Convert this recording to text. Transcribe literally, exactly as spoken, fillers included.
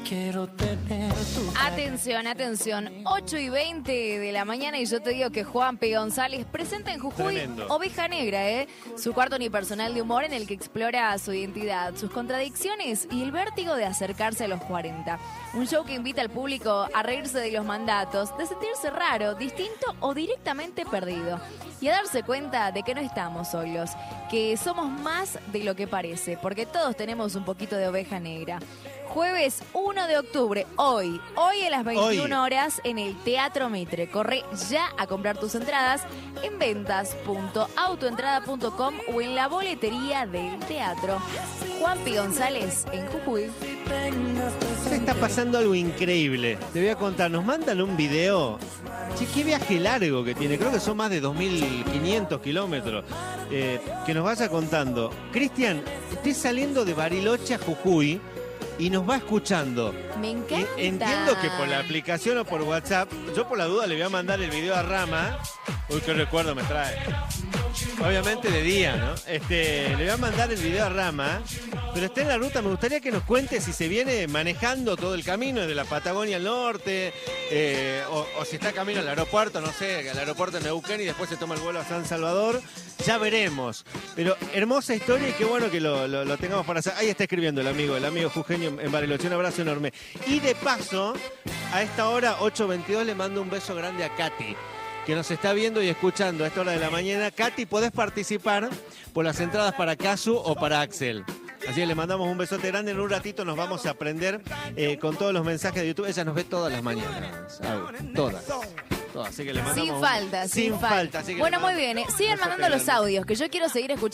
quiero tener tu... Atención, atención, ocho y veinte de la mañana y yo te digo que Juan P. González presenta en Jujuy Tremendo. Oveja Negra, ¿eh? Su cuarto unipersonal de humor en el que explora su identidad, sus contradicciones y el vértigo de acercarse a los cuarenta. Un show que invita al público a reírse de los mandatos, de sentirse raro, distinto o directamente perdido. Y a darse cuenta de que no estamos solos, que somos más de lo que parece, porque todos tenemos un poquito de oveja negra. Jueves uno de octubre, hoy, hoy a las veintiuna horas en el Teatro Mitre. Corre ya a comprar tus entradas en ventas punto autoentrada punto com o en la boletería del teatro. Juan P. González en Jujuy. Se está pasando algo increíble. Te voy a contar, nos mandan un video. Che, qué viaje largo que tiene. Creo que son más de dos mil quinientos kilómetros. Eh, que nos vaya contando. Cristian, estoy saliendo de Bariloche a Jujuy y nos va escuchando. Me encanta. Entiendo que por la aplicación o por WhatsApp, yo por la duda le voy a mandar el video a Rama. Uy, qué recuerdo me trae. Obviamente de día, ¿no? Este, le voy a mandar el video a Rama, pero está en la ruta. Me gustaría que nos cuente si se viene manejando todo el camino de la Patagonia al norte, eh, o, o si está camino al aeropuerto, no sé, al aeropuerto de Neuquén y después se toma el vuelo a San Salvador. Ya veremos. Pero hermosa historia y qué bueno que lo, lo, lo tengamos para hacer. Ahí está escribiendo el amigo, el amigo jujeño en Bariloche. Un abrazo enorme. Y de paso, a esta hora, ocho veintidós, le mando un beso grande a Katy, que nos está viendo y escuchando a esta hora de la mañana. Katy, podés participar por las entradas para Casu o para Axel. Así que le mandamos un besote grande. En un ratito nos vamos a aprender eh, con todos los mensajes de YouTube. Ella nos ve todas las mañanas. Ah, todas. Todas. Así que le mandamos Sin un... falta, sin, sin falta. falta así que bueno, le muy bien. ¿eh? Sigan mandando los audios, que yo quiero seguir escuchando.